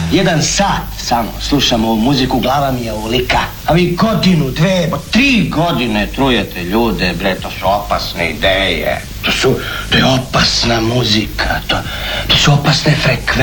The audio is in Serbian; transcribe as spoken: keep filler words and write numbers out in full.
Jedan sat samo slušam ovu muziku, glava mi je ovolika. A vi godinu, dve, po tri godine trujete ljude, bre, to su opasne ideje. To su, to je opasna muzika, to, to su opasne frekvencije.